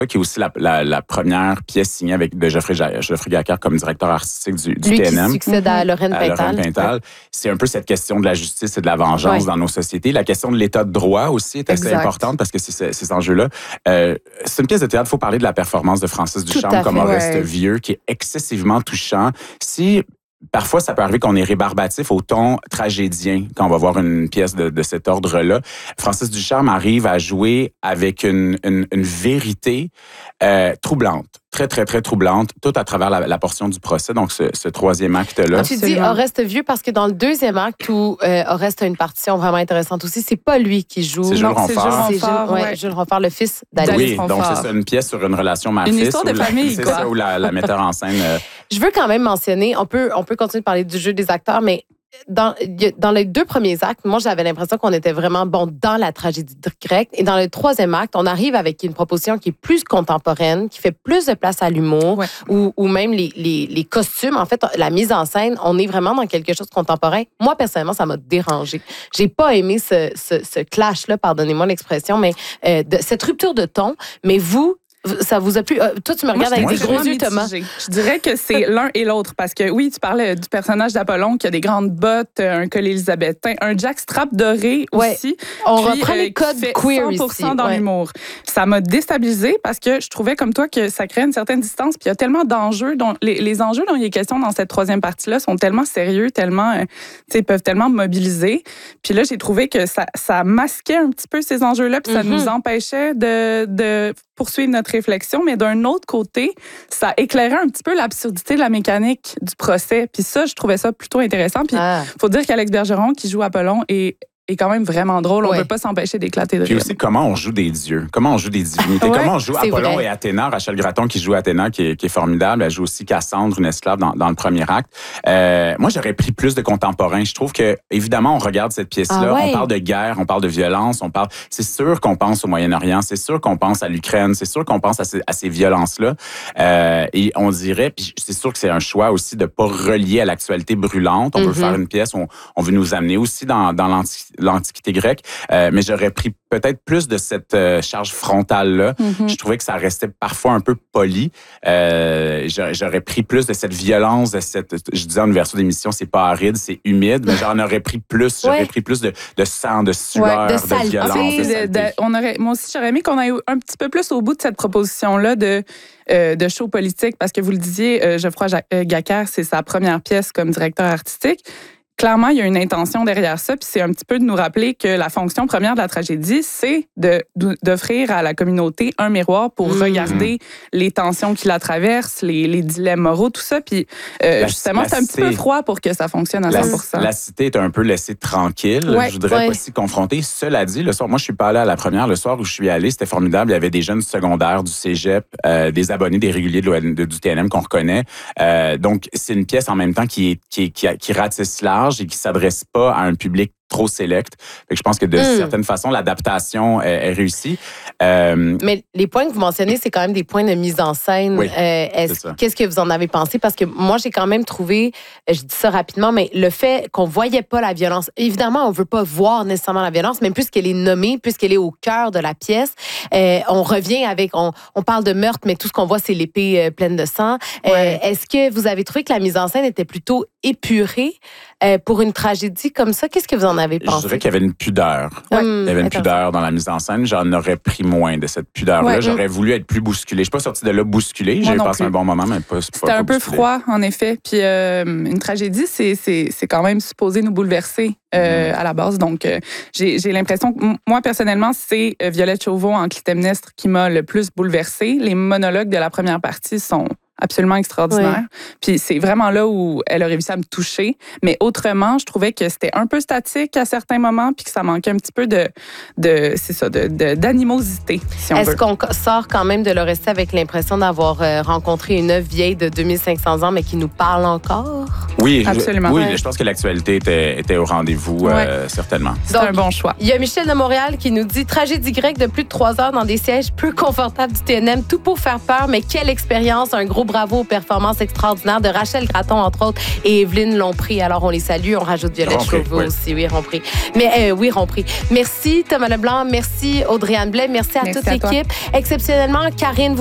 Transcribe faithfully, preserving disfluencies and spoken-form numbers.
qui est aussi la, la, la première pièce signée avec de Geoffrey, Geoffrey Gacquard comme directeur artistique du, du Lui T N M. Qui succède à Lorraine à Pintal. Lorraine Pintal. C'est un peu cette question de la justice et de la vengeance ouais. dans nos sociétés. La question de l'état de droit aussi est assez exact. importante parce que c'est ces, ces enjeux-là. Euh, c'est une pièce de théâtre, il faut parler de la performance de Francis Ducharme comme Oreste ouais. Vieux, qui est excessivement touchant. Si Parfois, ça peut arriver qu'on est rébarbatif au ton tragédien quand on va voir une pièce de, de cet ordre-là. Francis Ducharme arrive à jouer avec une, une, une vérité euh, troublante, très, très, très troublante, tout à travers la, la portion du procès, donc ce, ce troisième acte-là. Ah, tu dis Oreste Vieux parce que dans le deuxième acte où euh, Oreste a une partition vraiment intéressante aussi, c'est pas lui qui joue. C'est Jules Ronfort. C'est Jules Ronfort, ouais, ouais. Jules Ronfort, le fils d'Alice Oui, Ronfort. donc c'est ça, une pièce sur une relation mère-fils. Une histoire de la, famille, c'est quoi. ça, où la, la metteur en scène... Euh, Je veux quand même mentionner, on peut, on peut continuer de parler du jeu des acteurs, mais dans, dans les deux premiers actes, moi, j'avais l'impression qu'on était vraiment bon dans la tragédie grecque. Et dans le troisième acte, on arrive avec une proposition qui est plus contemporaine, qui fait plus de place à l'humour, ouais. ou, ou même les, les, les costumes. En fait, la mise en scène, on est vraiment dans quelque chose de contemporain. Moi, personnellement, ça m'a dérangé. J'ai pas aimé ce, ce, ce clash-là, pardonnez-moi l'expression, mais euh, de, cette rupture de ton. Mais vous, ça vous a plu? Euh, toi, tu me regardes Moi, avec des gros yeux, Thomas. Je dirais que c'est l'un et l'autre. Parce que oui, tu parlais du personnage d'Apollon qui a des grandes bottes, un col élisabétain, un jackstrap doré ouais. aussi. On puis, reprend euh, les codes qui fait queer cent pour cent ici. dans ouais. l'humour. Ça m'a déstabilisée parce que je trouvais comme toi que ça crée une certaine distance. Puis il y a tellement d'enjeux. Dont, les, les enjeux dont il est question dans cette troisième partie-là sont tellement sérieux, tellement, euh, tu sais, peuvent tellement mobiliser. Puis là, j'ai trouvé que ça, ça masquait un petit peu ces enjeux-là. Puis ça mm-hmm. nous empêchait de, de poursuivre notre réflexion. Mais d'un autre côté, ça éclairait un petit peu l'absurdité de la mécanique du procès. Puis ça, je trouvais ça plutôt intéressant. Puis il ah. faut dire qu'Alex Bergeron, qui joue Apollon, est est quand même vraiment drôle. On ne ouais. peut pas s'empêcher d'éclater de rire. Puis aussi, comment on joue des dieux. Comment on joue des divinités. ouais, comment on joue Apollon vrai. Et Athéna. Rachel Gratton, qui joue Athéna, qui est, qui est formidable. Elle joue aussi Cassandre, une esclave, dans, dans le premier acte. Euh, moi, j'aurais pris plus de contemporains. Je trouve que, évidemment, on regarde cette pièce-là. Ah ouais. On parle de guerre, on parle de violence, on parle... C'est sûr qu'on pense au Moyen-Orient, c'est sûr qu'on pense à l'Ukraine, c'est sûr qu'on pense à ces, à ces violences-là. Euh, et on dirait... Puis c'est sûr que c'est un choix aussi de ne pas relier à l'actualité brûlante. On mm-hmm. veut faire une pièce, on, on veut nous amener aussi dans, dans l'anti, l'Antiquité grecque. Euh, mais j'aurais pris peut-être plus de cette euh, charge frontale-là. Mm-hmm. Je trouvais que ça restait parfois un peu poli. Euh, j'aurais, j'aurais pris plus de cette violence, de cette... Je disais en ouverture d'émission, c'est pas aride, c'est humide, mais j'en aurais pris plus. J'aurais ouais. pris plus de, de sang, de sueur, ouais, de, de violence. De, de, on aurait, moi aussi, j'aurais aimé qu'on aille un petit peu plus au bout de cette proposition-là de, euh, de show politique, parce que vous le disiez, euh, Geoffroy Gacquard, c'est sa première pièce comme directeur artistique. Clairement, il y a une intention derrière ça, puis c'est un petit peu de nous rappeler que la fonction première de la tragédie, c'est de, d'offrir à la communauté un miroir pour mmh. regarder les tensions qui la traversent, les, les dilemmes moraux, tout ça. Puis euh, la, justement, la c'est un cité, petit peu froid pour que ça fonctionne à la, cent pour cent. La cité est un peu laissée tranquille. Ouais, je voudrais ouais. pas s'y confronter. Cela dit, le soir, moi, je suis pas allé à la première. Le soir où je suis allé, c'était formidable. Il y avait des jeunes secondaires du cégep, euh, des abonnés, des réguliers de, de, du T N M qu'on reconnaît. Euh, donc, c'est une pièce en même temps qui, est, qui, qui, qui ratisse large et qui s'adresse pas à un public trop sélect. Fait que je pense que de mm. certaines façons, l'adaptation est, est réussie. Euh... Mais les points que vous mentionnez, c'est quand même des points de mise en scène. Oui, euh, est-ce, qu'est-ce que vous en avez pensé? Parce que moi, j'ai quand même trouvé, je dis ça rapidement, mais le fait qu'on voyait pas la violence, évidemment, on veut pas voir nécessairement la violence, mais puisqu'elle est nommée, puisqu'elle est au cœur de la pièce, euh, on revient avec, on, on parle de meurtre, mais tout ce qu'on voit, c'est l'épée euh, pleine de sang. Ouais. Euh, est-ce que vous avez trouvé que la mise en scène était plutôt épurée euh, pour une tragédie comme ça? Qu'est-ce que vous en avez pensé? Je dirais qu'il y avait une pudeur. Ouais. Il y avait une pudeur dans la mise en scène. J'en aurais pris moins de cette pudeur-là. Ouais. J'aurais voulu être plus bousculé. Je suis pas sortie de là bousculé. J'ai passé plus. un bon moment, mais pas, pas C'était pas un peu bousculé. Froid, en effet. Puis euh, une tragédie, c'est, c'est, c'est quand même supposé nous bouleverser euh, mmh. à la base. Donc, euh, j'ai, j'ai l'impression que moi, personnellement, c'est Violette Chauveau en Clytemnestre qui m'a le plus bouleversée. Les monologues de la première partie sont absolument extraordinaire. Oui. Puis c'est vraiment là où elle a réussi à me toucher. Mais autrement, je trouvais que c'était un peu statique à certains moments puis que ça manquait un petit peu de, de c'est ça, de, de, d'animosité, si on Est-ce veut. qu'on sort quand même de l'Oresté avec l'impression d'avoir rencontré une œuvre vieille de deux mille cinq cents ans, mais qui nous parle encore? Oui, absolument. Je, oui, ouais. je pense que l'actualité était, était au rendez-vous, ouais. euh, certainement. C'est un bon choix. Il y a Michel de Montréal qui nous dit « Tragédie grecque de plus de trois heures dans des sièges peu confortables du T N M, tout pour faire peur, mais quelle expérience! Un gros bravo aux performances extraordinaires de Rachel Gratton, entre autres, et Evelyne Lompré. » Alors, on les salue. On rajoute Violette Chauveau oui. aussi. Oui, Rompré. Mais euh, oui, Rompré. Merci, Thomas Leblanc. Merci, Audrey-Anne Blais. Merci à merci toute à l'équipe. Toi. Exceptionnellement, Karine